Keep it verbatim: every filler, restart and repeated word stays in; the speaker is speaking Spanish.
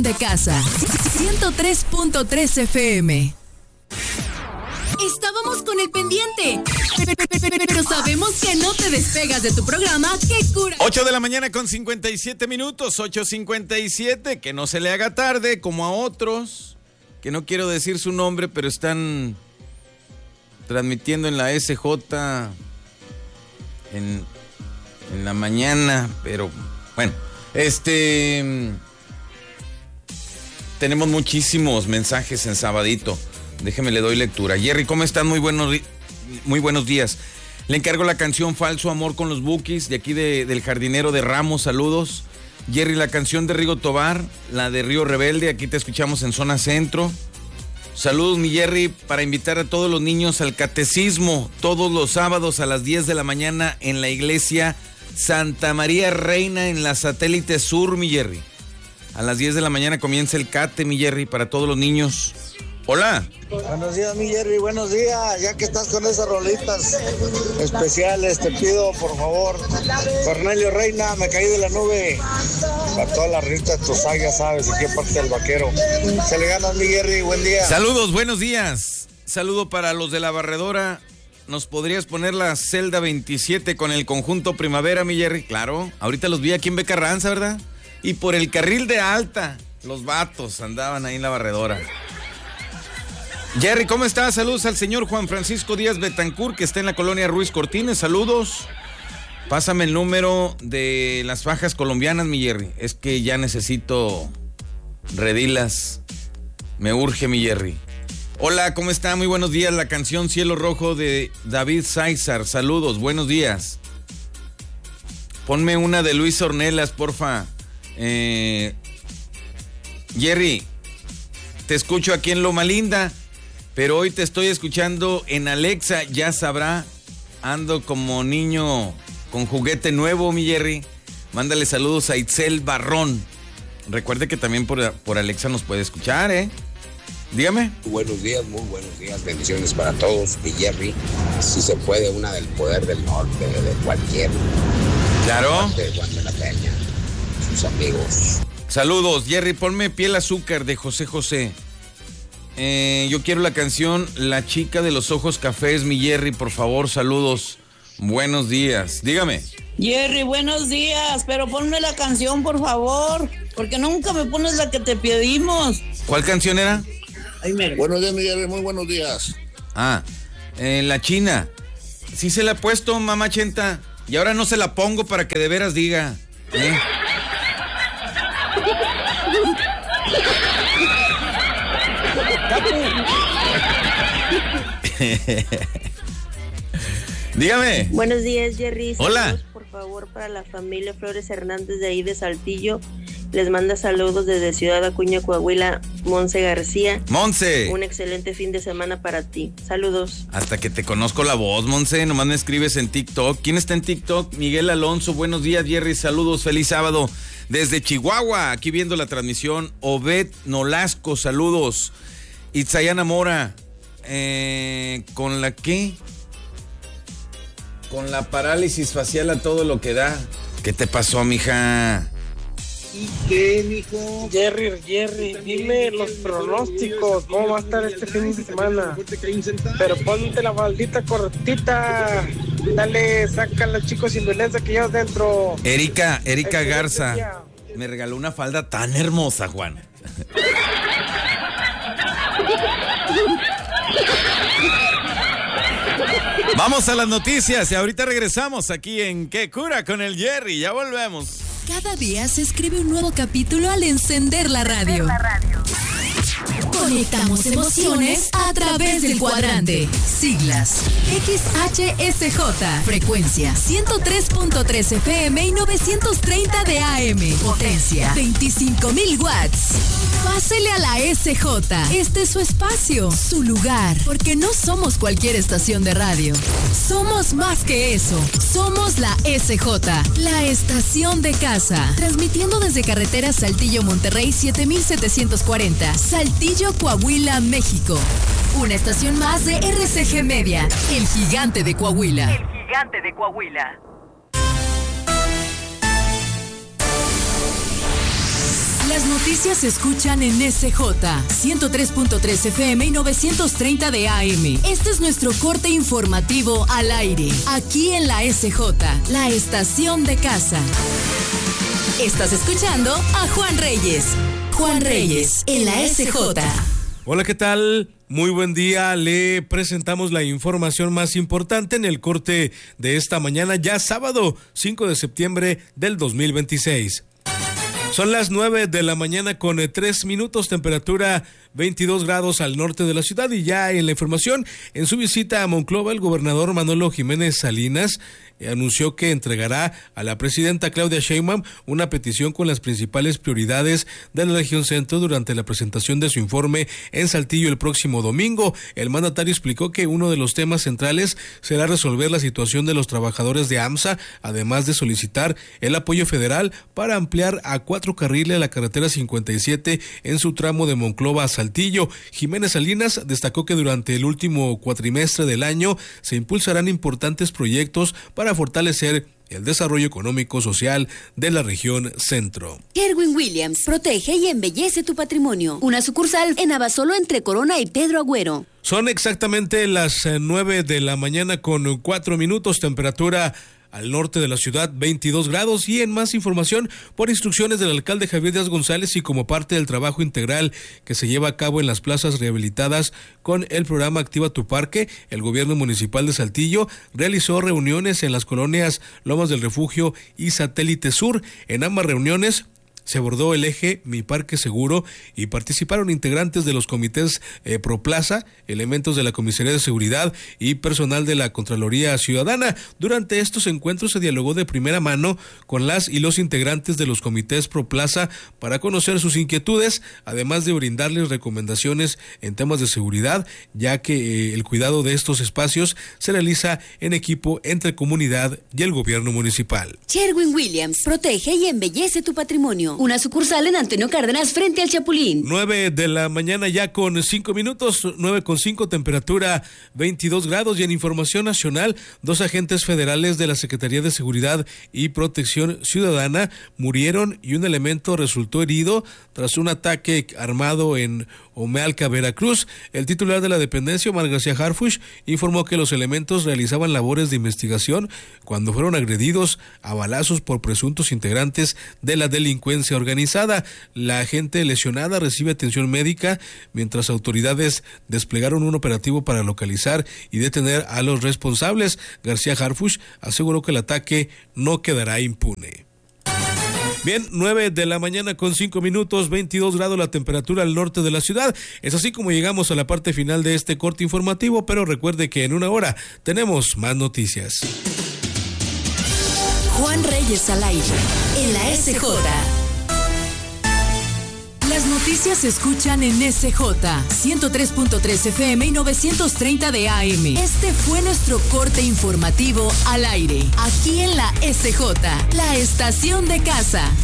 de casa. ciento tres punto tres F M. Estábamos con el pendiente, pero sabemos que no te despegas de tu programa. ¡Qué cura! ocho de la mañana con cincuenta y siete minutos, ocho cincuenta y siete, que no se le haga tarde como a otros, que no quiero decir su nombre, pero están transmitiendo en la S J en, en la mañana, pero bueno, este... tenemos muchísimos mensajes en sabadito. Déjeme, le doy lectura. Jerry, ¿cómo están? Muy buenos, muy buenos días. Le encargo la canción Falso Amor con los Bukis, de aquí de, del Jardinero de Ramos, saludos. Jerry, la canción de Rigo Tobar, la de Río Rebelde, aquí te escuchamos en Zona Centro. Saludos, mi Jerry, para invitar a todos los niños al catecismo, todos los sábados a las diez de la mañana en la iglesia Santa María Reina en la Satélite Sur, mi Jerry. A las diez de la mañana comienza el cate, mi Jerry, para todos los niños. Hola. Buenos días, mi Jerry, buenos días. Ya que estás con esas rolitas especiales, te pido, por favor, Cornelio Reina, Me Caí de la Nube. Para todas las rolitas, tú ya sabes, en qué parte del vaquero. Se le ganas, mi Jerry, buen día. Saludos, buenos días. Saludo para los de la barredora. ¿Nos podrías poner la celda veintisiete con el conjunto Primavera, mi Jerry? Claro, ahorita los vi aquí en Becarranza, ¿verdad? Y por el carril de alta, los vatos andaban ahí en la barredora. Jerry, ¿cómo estás? Saludos al señor Juan Francisco Díaz Betancourt, que está en la colonia Ruiz Cortines. Saludos. Pásame el número de las fajas colombianas, mi Jerry. Es que ya necesito redilas. Me urge, mi Jerry. Hola, ¿cómo está? Muy buenos días. La canción Cielo Rojo de David César. Saludos, buenos días. Ponme una de Luis Ornelas, porfa. Eh, Jerry, te escucho aquí en Loma Linda, pero hoy te estoy escuchando en Alexa, ya sabrá. Ando como niño con juguete nuevo, mi Jerry. Mándale saludos a Itzel Barrón. Recuerde que también por, por Alexa nos puede escuchar, ¿eh? Dígame. Buenos días, muy buenos días, bendiciones para todos. Mi Jerry, si se puede, una del Poder del Norte, de cualquier. Claro. De Juan de la Peña, sus amigos. Saludos, Jerry, ponme Piel Azúcar de José José. Eh, yo quiero la canción La Chica de los Ojos Cafés, mi Jerry, por favor, saludos. Buenos días, dígame. Jerry, buenos días, pero ponme la canción, por favor, porque nunca me pones la que te pedimos. ¿Cuál canción era? Ay, buenos días, mi Jerry, muy buenos días. Ah, eh, La China. Sí se la he puesto, mamá Chenta, y ahora no se la pongo para que de veras diga, ¿eh? Dígame. Buenos días, Jerry. Hola. Saludos, por favor, para la familia Flores Hernández de ahí de Saltillo. Les manda saludos desde Ciudad Acuña, Coahuila, Monse García. Monse. Un excelente fin de semana para ti. Saludos. Hasta que te conozco la voz, Monse. Nomás me escribes en TikTok. ¿Quién está en TikTok? Miguel Alonso. Buenos días, Jerry. Saludos. Feliz sábado. Desde Chihuahua, aquí viendo la transmisión. Obed Nolasco. Saludos. Itzayana Mora. Eh, ¿Con la qué? Con la parálisis facial a todo lo que da. ¿Qué te pasó, mija? ¿Y qué, mijo? Jerry, Jerry, dime los pronósticos, ¿cómo va a estar este fin de semana? Pero ponte la faldita cortita, dale, saca a los chicos sin violencia que llevas dentro. Erika, Erika Garza, me regaló una falda tan hermosa, Juan. Vamos a las noticias y ahorita regresamos aquí en ¿Qué cura con el Jerry? Ya volvemos. Cada día se escribe un nuevo capítulo al encender la radio. Conectamos emociones a través del cuadrante. Siglas X H S J. Frecuencia ciento tres punto tres F M y novecientos treinta de A M. Potencia veinticinco mil watts. Pásele a la S J. Este es su espacio, su lugar. Porque no somos cualquier estación de radio. Somos más que eso. Somos la S J, la estación de casa. Transmitiendo desde carretera Saltillo Monterrey siete mil setecientos cuarenta. Saltillo, Coahuila, México. Una estación más de R C G Media, el gigante de Coahuila. El gigante de Coahuila. Las noticias se escuchan en S J ciento tres punto tres F M y novecientos treinta de A M. Este es nuestro corte informativo al aire, aquí en la S J, la estación de casa. Estás escuchando a Juan Reyes. Juan Reyes, en la S J. Hola, ¿qué tal? Muy buen día. Le presentamos la información más importante en el corte de esta mañana, ya sábado cinco de septiembre del dos mil veintiséis. Son las nueve de la mañana con tres minutos, temperatura veintidós grados al norte de la ciudad. Y ya en la información, en su visita a Monclova, el gobernador Manolo Jiménez Salinas anunció que entregará a la presidenta Claudia Sheinbaum una petición con las principales prioridades de la región centro durante la presentación de su informe en Saltillo el próximo domingo. El mandatario explicó que uno de los temas centrales será resolver la situación de los trabajadores de AMSA, además de solicitar el apoyo federal para ampliar a cuatro carriles la carretera cincuenta y siete en su tramo de Monclova a Saltillo. Jiménez Salinas destacó que durante el último cuatrimestre del año se impulsarán importantes proyectos para fortalecer el desarrollo económico social de la región centro. Sherwin-Williams protege y embellece tu patrimonio. Una sucursal en Abasolo entre Corona y Pedro Agüero. Son exactamente las nueve de la mañana con cuatro minutos, temperatura al norte de la ciudad, veintidós grados. Y en más información, por instrucciones del alcalde Javier Díaz González y como parte del trabajo integral que se lleva a cabo en las plazas rehabilitadas con el programa Activa tu Parque, el gobierno municipal de Saltillo realizó reuniones en las colonias Lomas del Refugio y Satélite Sur. En ambas reuniones se abordó el eje Mi Parque Seguro y participaron integrantes de los comités eh, Pro Plaza, elementos de la Comisaría de Seguridad y personal de la Contraloría Ciudadana. Durante estos encuentros se dialogó de primera mano con las y los integrantes de los comités Pro Plaza para conocer sus inquietudes, además de brindarles recomendaciones en temas de seguridad, ya que eh, el cuidado de estos espacios se realiza en equipo entre comunidad y el gobierno municipal. Sherwin-Williams protege y embellece tu patrimonio. Una sucursal en Antonio Cárdenas frente al Chapulín. Nueve de la mañana ya con cinco minutos, nueve con cinco, temperatura veintidós grados. Y en información nacional, dos agentes federales de la Secretaría de Seguridad y Protección Ciudadana murieron y un elemento resultó herido tras un ataque armado en Omealca, Veracruz. El titular de la dependencia, Omar García Harfuch, informó que los elementos realizaban labores de investigación cuando fueron agredidos a balazos por presuntos integrantes de la delincuencia organizada. La agente lesionada recibe atención médica mientras autoridades desplegaron un operativo para localizar y detener a los responsables. García Harfuch aseguró que el ataque no quedará impune. Bien, nueve de la mañana con cinco minutos, veintidós grados la temperatura al norte de la ciudad. Es así como llegamos a la parte final de este corte informativo, pero recuerde que en una hora tenemos más noticias. Juan Reyes al aire, en la S J. Las noticias se escuchan en S J ciento tres punto tres F M y novecientos treinta de A M. Este fue nuestro corte informativo al aire, aquí en la S J, la estación de casa.